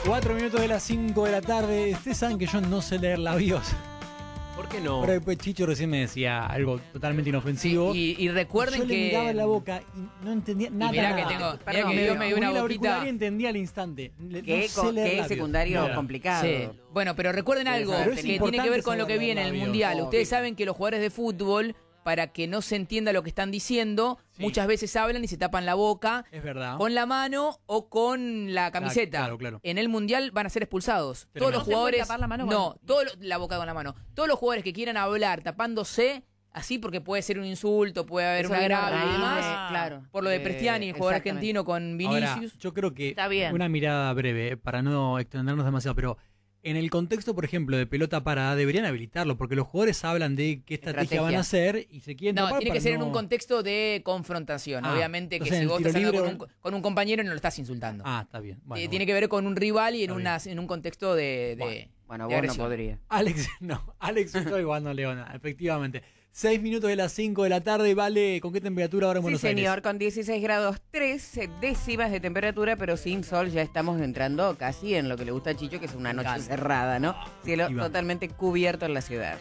4 minutos de las 5 de la tarde. Ustedes saben que yo no sé leer labios. ¿Por qué no? Pero después Chicho recién me decía algo totalmente inofensivo. Y recuerden yo que... le miraba la boca y no entendía nada. mirá nada. que tengo... Perdón, mirá que Dios me dio una la boquita... auricular y entendía al instante. Qué labios. secundario No. complicado. Sí. Bueno, pero recuerden Sí, algo pero es que tiene importante que ver con lo saber que viene en el labios. Mundial. Ustedes Obvio. saben que los jugadores de fútbol, para que no se entienda lo que están diciendo, Sí. muchas veces hablan y se tapan la boca Es verdad. con la mano o con la camiseta. Claro, claro. En el Mundial van a ser expulsados. Tremendo. Todos los ¿No se puede jugadores... tapar la mano? No, Bueno. la boca con la mano. Todos los jugadores que quieran hablar tapándose, así porque puede ser un insulto, puede haber Eso un viene agravio y a raíz demás. de- claro. Por lo de Prestiani, el jugador Exactamente. argentino con Vinicius. Ahora, yo creo que Está bien. una mirada breve, para no extendernos demasiado, pero en el contexto, por ejemplo, de pelota parada, deberían habilitarlo, porque los jugadores hablan de qué estrategia van a hacer y se quieren No, tapar tiene que para ser en no- un contexto de confrontación. Ah, Obviamente que entonces si en el vos tiro estás hablando libre- con un compañero no lo estás insultando. Ah, está bien. Bueno, Tiene que ver con un rival y en, Está en un contexto de Bueno, de vos no agresión. podrías. Alex estoy jugando Leona, efectivamente. 6 minutos de las 5 de la tarde, vale, ¿con qué temperatura ahora en Sí, Buenos señor, Aires? con 16 grados 3 décimas de temperatura, pero sin sol ya estamos entrando casi en lo que le gusta a Chicho, que es una noche cerrada, ¿no? Cielo Ahí va. totalmente cubierto en la ciudad.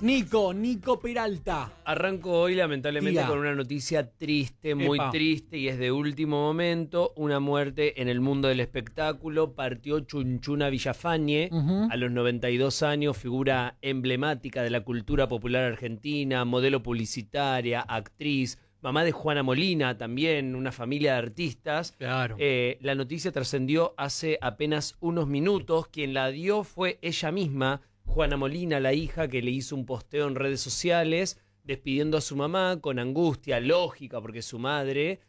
Nico Peralta. Arranco hoy lamentablemente Diga. con una noticia triste, muy Epa. triste y es de último momento. Una muerte en el mundo del espectáculo. Partió Chunchuna Villafañe a los 92 años, figura emblemática de la cultura popular argentina, modelo publicitaria, actriz, mamá de Juana Molina también, una familia de artistas. Claro. La noticia trascendió hace apenas unos minutos. Quien la dio fue ella misma, Juana Molina, la hija, que le hizo un posteo en redes sociales despidiendo a su mamá con angustia, lógica, porque es su madre,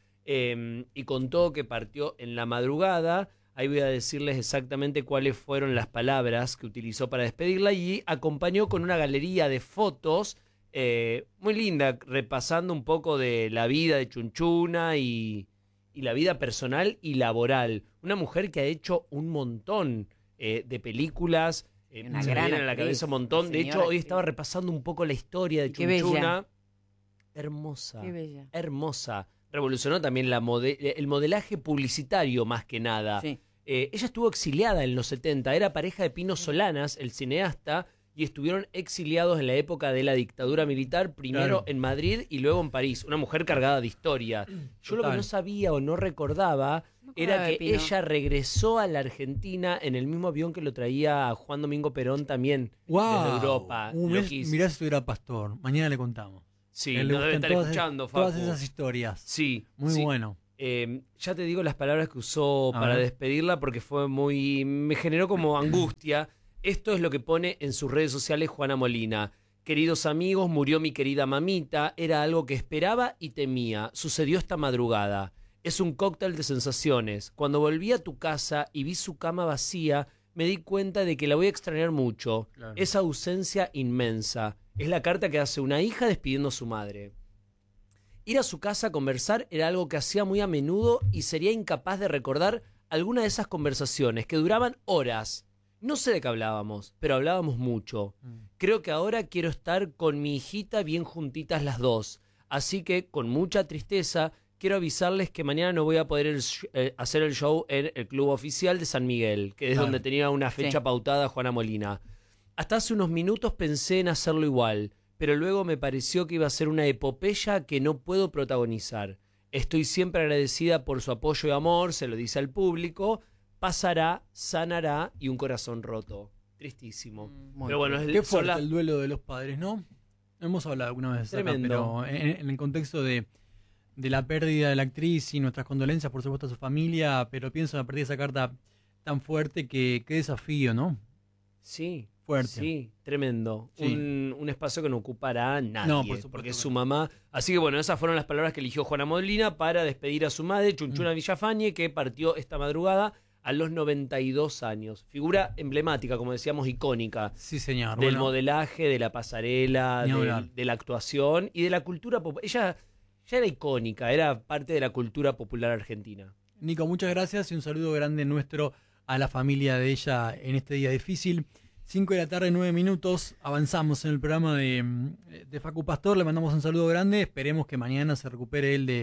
y contó que partió en la madrugada. Ahí voy a decirles exactamente cuáles fueron las palabras que utilizó para despedirla y acompañó con una galería de fotos muy linda, repasando un poco de la vida de Chunchuna y la vida personal y laboral. Una mujer que ha hecho un montón de películas. Una Se me gran viene a la actriz, cabeza un montón. De señora hecho, hoy actriz. estaba repasando un poco la historia de Qué bella. Chunchuna. Hermosa. Qué bella. Hermosa. Revolucionó también el modelaje publicitario más que nada. Sí. Ella estuvo exiliada en los 70. Era pareja de Pino Solanas, el cineasta, y estuvieron exiliados en la época de la dictadura militar, primero Claro. en Madrid y luego en París. Una mujer cargada de historia. Yo lo que Total. no sabía o no recordaba No me era acordaba de que Pino. ella regresó a la Argentina en el mismo avión que lo traía a Juan Domingo Perón también Wow. desde Europa. Loquísimo. Mirá si estuviera Pastor. Mañana le contamos. Sí, Que le no debe gustan estar todas, escuchando, todas Facu. esas historias. Sí. Muy sí. bueno. Ya te digo las palabras que usó A para ver. despedirla porque fue muy... me generó como angustia. Esto es lo que pone en sus redes sociales Juana Molina. Queridos amigos, murió mi querida mamita. Era algo que esperaba y temía. Sucedió esta madrugada. Es un cóctel de sensaciones. Cuando volví a tu casa y vi su cama vacía, me di cuenta de que la voy a extrañar mucho. Claro. Esa ausencia inmensa. Es la carta que hace una hija despidiendo a su madre. Ir a su casa a conversar era algo que hacía muy a menudo y sería incapaz de recordar alguna de esas conversaciones que duraban horas. No sé de qué hablábamos, pero hablábamos mucho. Creo que ahora quiero estar con mi hijita bien juntitas las dos. Así que, con mucha tristeza, quiero avisarles que mañana no voy a poder hacer el show en el Club Oficial de San Miguel, que es Claro. donde tenía una fecha Sí. pautada Juana Molina. Hasta hace unos minutos pensé en hacerlo igual, pero luego me pareció que iba a ser una epopeya que no puedo protagonizar. Estoy siempre agradecida por su apoyo y amor, se lo dice al público. Pasará, sanará y un corazón roto. Tristísimo. Muy Pero bueno, Qué son fuerte las- el duelo de los padres, ¿no? Hemos hablado alguna vez acá, Tremendo. pero en el contexto de la pérdida de la actriz y nuestras condolencias, por supuesto, a su familia, pero pienso a partir de esa carta tan fuerte que qué desafío, ¿no? Sí. Fuerte. Sí, tremendo. Sí. Un espacio que no ocupará nadie, No, por supuesto porque que es no. su mamá. Así que bueno, esas fueron las palabras que eligió Juana Molina para despedir a su madre, Chunchuna Villafañe, que partió esta madrugada a los 92 años. Figura emblemática, como decíamos, icónica. Sí, señor. Del Bueno, modelaje, de la pasarela, Ni hablar. de la actuación y de la cultura popular. Ella ya era icónica, era parte de la cultura popular argentina. Nico, muchas gracias y un saludo grande nuestro a la familia de ella en este día difícil. 5 de la tarde, 9 minutos. Avanzamos en el programa de Facu Pastor. Le mandamos un saludo grande. Esperemos que mañana se recupere él de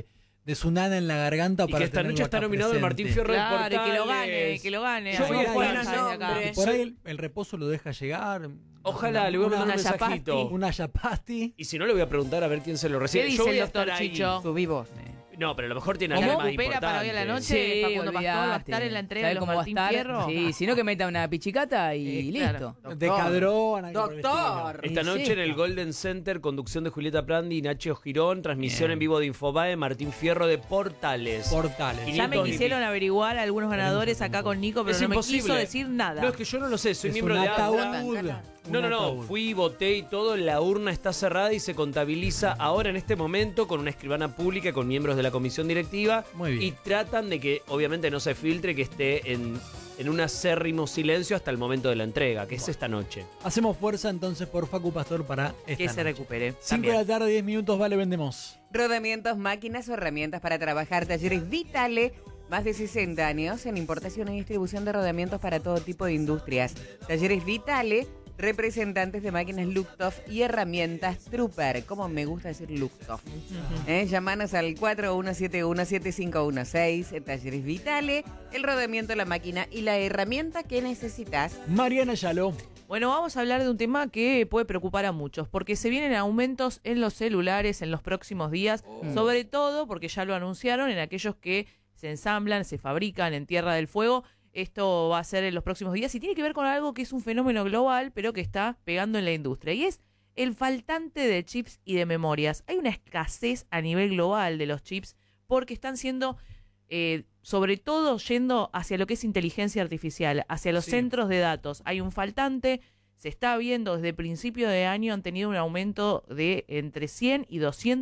de su nana en la garganta Y para que esta tenerlo noche está acá nominado el presente. Martín Fierro de Claro, y Portales. que lo gane. Yo voy a Buenos estar- Aires acá. Y por ahí el reposo lo deja llegar. Ojalá, le voy a mandar un Una mensajito. chapasti. Una yapasti. Y si no, le voy a preguntar a ver quién se lo ¿Qué recibe. dice Yo voy el a estar doctor ahí. Chicho? Subí vos. No, pero a lo mejor tiene ¿Cómo? algo más ¿Recupera para hoy a la importante. noche? Facundo Pastor va a estar en la entrega de los ¿Sabe cómo va a Martín estar? Fierro. Sí, si no que meta una pichicata y claro. listo. De Cadrón. algo por el Doctor. Esta Y noche sí. en el Golden Center, conducción de Julieta Prandi y Nacho Girón, transmisión Bien. en vivo de Infobae, Martín Fierro de Portales. estilo. Portales. Ya me 500 y quisieron averiguar algunos ganadores acá con Nico, pero Es no me imposible. quiso decir nada. No, es que yo no lo sé, soy Es miembro un de ataúd. ADRA. No, Un no, ataúd. fui, voté y todo, la urna está cerrada y se contabiliza ahora en este momento con una escribana pública, con miembros de la comisión directiva. Muy bien. Y tratan de que obviamente no se filtre, que esté en un acérrimo silencio hasta el momento de la entrega, que es esta noche. Hacemos fuerza entonces por Facu Pastor para esta Que se noche. recupere. 5 de la tarde, 10 minutos, vale, vendemos. Rodamientos, máquinas o herramientas para trabajar. Talleres Vitale. Más de 60 años en importación y distribución de rodamientos para todo tipo de industrias. Talleres Vitale, representantes de máquinas Luxoft y herramientas Trooper. Como me gusta decir Luxoft. Llámanos al 4171-7516. Talleres Vitale, el rodamiento, la máquina y la herramienta que necesitas. Mariana Yalo. Bueno, vamos a hablar de un tema que puede preocupar a muchos, porque se vienen aumentos en los celulares en los próximos días, sobre todo porque ya lo anunciaron en aquellos que se ensamblan, se fabrican en Tierra del Fuego. Esto va a ser en los próximos días y tiene que ver con algo que es un fenómeno global, pero que está pegando en la industria, y es el faltante de chips y de memorias. Hay una escasez a nivel global de los chips porque están siendo, sobre todo, yendo hacia lo que es inteligencia artificial, hacia los centros de datos. Hay un faltante, se está viendo desde principio de año, han tenido un aumento de entre 100 y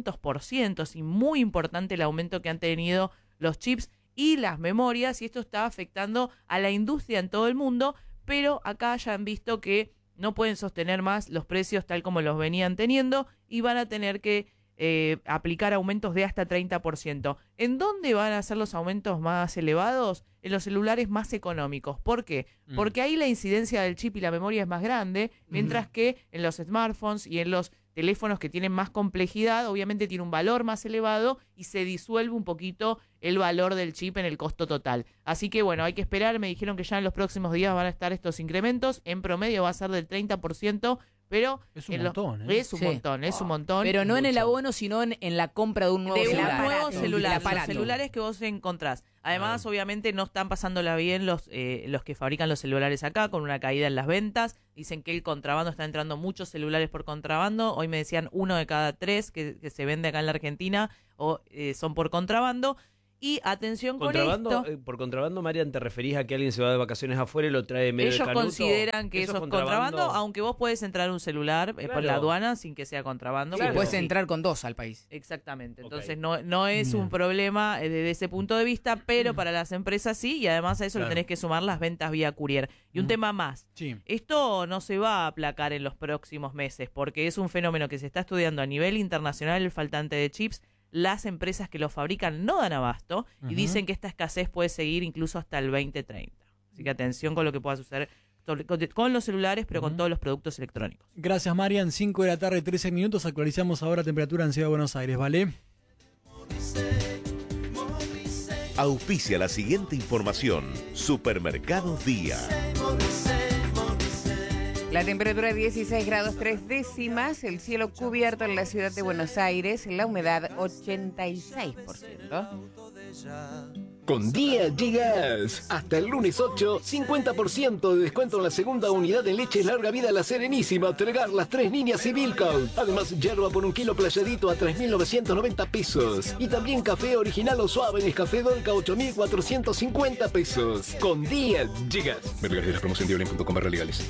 200%, y muy importante el aumento que han tenido los chips y las memorias, y esto está afectando a la industria en todo el mundo, pero acá ya han visto que no pueden sostener más los precios tal como los venían teniendo y van a tener que aplicar aumentos de hasta 30%. ¿En dónde van a ser los aumentos más elevados? En los celulares más económicos. ¿Por qué? Porque ahí la incidencia del chip y la memoria es más grande, mientras que en los smartphones y en los teléfonos que tienen más complejidad, obviamente tiene un valor más elevado y se disuelve un poquito el valor del chip en el costo total. Así que bueno, hay que esperar. Me dijeron que ya en los próximos días van a estar estos incrementos. En promedio va a ser del 30%, pero Es un montón, ¿eh? es un Sí. montón, es un montón. Pero no en el Mucho. abono, sino en la compra de un nuevo De un celular. nuevo Del celular, los aparato. celulares que vos encontrás. Además, obviamente, no están pasándola bien los que fabrican los celulares acá, con una caída en las ventas. Dicen que el contrabando está entrando muchos celulares por contrabando. Hoy me decían 1 de cada 3 que se vende acá en la Argentina son por contrabando. Y atención con Contrabando, esto. por contrabando, Marian, ¿te referís a que alguien se va de vacaciones afuera y lo trae medio de Ellos canuto? consideran que eso es contrabando, aunque vos podés entrar un celular por Claro. la aduana sin que sea contrabando. Claro. pero Puedes sí. entrar con 2 al país. Exactamente, Ok. entonces no es un problema desde ese punto de vista, pero para las empresas sí, y además a eso Claro. le tenés que sumar las ventas vía courier. Y un tema más, Sí. esto no se va a aplacar en los próximos meses, porque es un fenómeno que se está estudiando a nivel internacional, el faltante de chips. Las empresas que lo fabrican no dan abasto y dicen que esta escasez puede seguir incluso hasta el 2030. Así que atención con lo que pueda suceder con los celulares, pero con todos los productos electrónicos. Gracias, Marian. 5 de la tarde, 13 minutos. Actualizamos ahora temperatura en Ciudad de Buenos Aires, ¿vale? Auspicia la siguiente información. Supermercados Día. La temperatura 16 grados 3 décimas, el cielo cubierto en la ciudad de Buenos Aires, la humedad 86%. Con Día Gigas. Hasta el lunes 8, 50% de descuento en la segunda unidad de leche larga vida La Serenísima, Tregar, Las Tres Niñas y Milkout. Además, yerba por 1 kilo playadito a 3.990 pesos. Y también café original o suave Nescafé Dolca 8.450 pesos. Con Día Gigas. Ver la promoción de Olin.com/legales.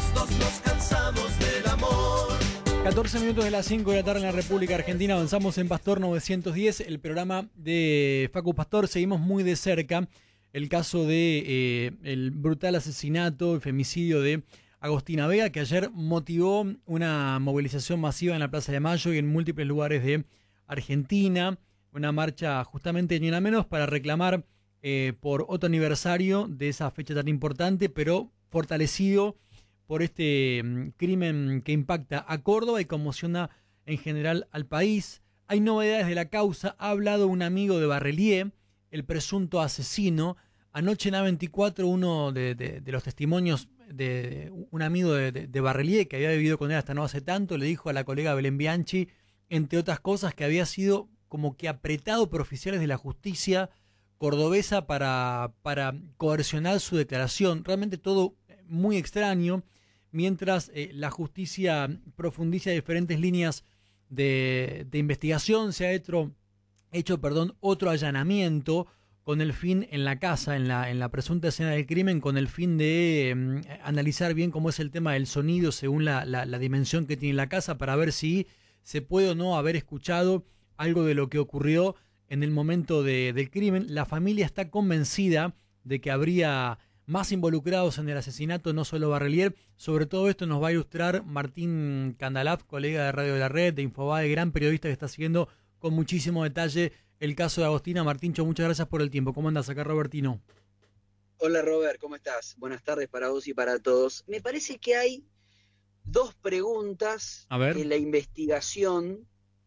14 minutos de las 5 de la tarde en la República Argentina. Avanzamos en Pastor 910, el programa de Facu Pastor. Seguimos muy de cerca el caso de el brutal asesinato y femicidio de Agostina Vega, que ayer motivó una movilización masiva en la Plaza de Mayo y en múltiples lugares de Argentina. Una marcha justamente ni una menos para reclamar por otro aniversario de esa fecha tan importante, pero fortalecido por este crimen que impacta a Córdoba y conmociona en general al país. Hay novedades de la causa. Ha hablado un amigo de Barrelier, el presunto asesino. Anoche en A24 uno de los testimonios de un amigo de Barrelier, que había vivido con él hasta no hace tanto, le dijo a la colega Belén Bianchi, entre otras cosas, que había sido como que apretado por oficiales de la justicia cordobesa para coercionar su declaración. Realmente todo muy extraño, mientras la justicia profundiza diferentes líneas de investigación. Se ha hecho otro allanamiento con el fin en la casa, en la presunta escena del crimen, con el fin de analizar bien cómo es el tema del sonido según la dimensión que tiene la casa, para ver si se puede o no haber escuchado algo de lo que ocurrió en el momento del crimen. La familia está convencida de que habría más involucrados en el asesinato, no solo Barrelier. Sobre todo esto nos va a ilustrar Martín Candalaf, colega de Radio de la Red, de Infobae, gran periodista que está siguiendo con muchísimo detalle el caso de Agostina. Martíncho, muchas gracias por el tiempo. ¿Cómo andás acá, Robertino? Hola, Robert, ¿cómo estás? Buenas tardes para vos y para todos. Me parece que hay dos preguntas que la investigación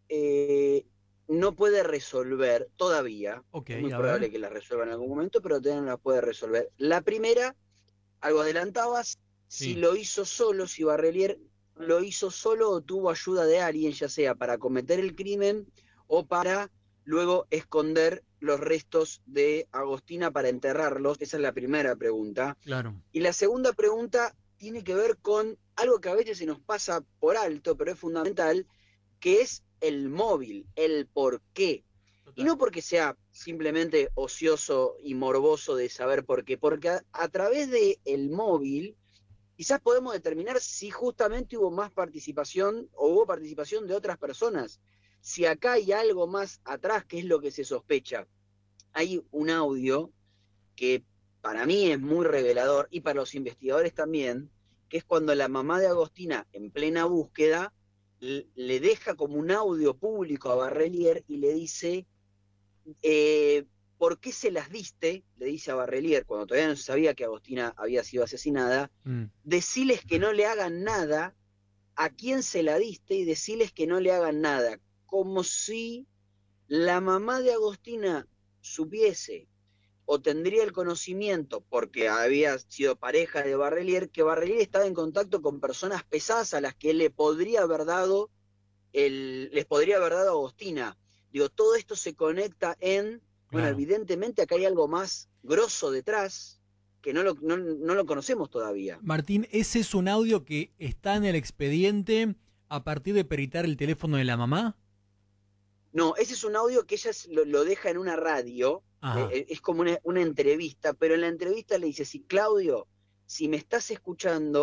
no puede resolver todavía. Es muy probable que las resuelva en algún momento, pero todavía no las puede resolver. La primera, algo adelantabas, si lo hizo solo, si Barrelier lo hizo solo o tuvo ayuda de alguien, ya sea para cometer el crimen o para luego esconder los restos de Agostina para enterrarlos. Esa es la primera pregunta. Claro. Y la segunda pregunta tiene que ver con algo que a veces se nos pasa por alto, pero es fundamental, que es el móvil, el por qué. Total. Y no porque sea simplemente ocioso y morboso de saber por qué, porque a través del móvil quizás podemos determinar si justamente hubo más participación o hubo participación de otras personas. Si acá hay algo más atrás, ¿qué es lo que se sospecha? Hay un audio que para mí es muy revelador y para los investigadores también, que es cuando la mamá de Agostina, en plena búsqueda, le deja como un audio público a Barrelier y le dice, ¿por qué se las diste? Le dice a Barrelier, cuando todavía no se sabía que Agostina había sido asesinada, deciles que no le hagan nada, a quién se la diste y deciles que no le hagan nada. Como si la mamá de Agostina supiese o tendría el conocimiento, porque había sido pareja de Barrelier, que Barrelier estaba en contacto con personas pesadas a las que les podría haber dado a Agostina. Digo, todo esto se conecta en, bueno, evidentemente acá hay algo más grosso detrás, que no lo conocemos todavía. Martín, ¿ese es un audio que está en el expediente a partir de peritar el teléfono de la mamá? No, ese es un audio que ella lo deja en una radio, es como una entrevista, pero en la entrevista le dice, si Claudio, si me estás escuchando,